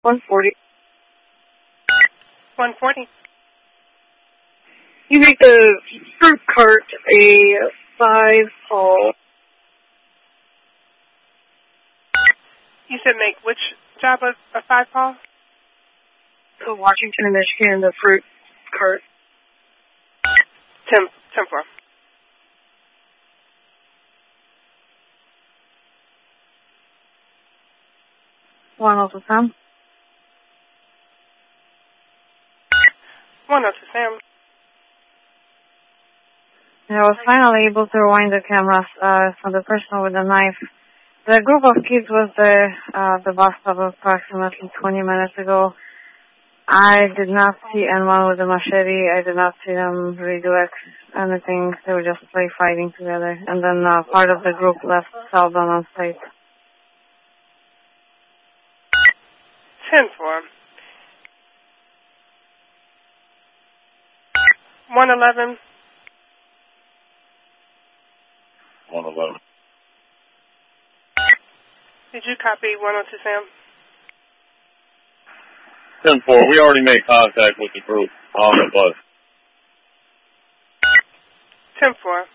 140. 140. You make the fruit cart a 5 call. You said make which job a 5 call? So Washington and Michigan, the fruit cart. 10-4. One also Sam. 102 Sam. I was finally able to rewind the cameras from the person with the knife. The group of kids was there at the bus stop approximately 20 minutes ago. I did not see anyone with a machete. I did not see them really do anything. They were just play fighting together. And then part of the group left southbound on state. 10-4. 111. 111. Did you copy 102 Sam? 10-4. We already made contact with the group on the bus. 10-4.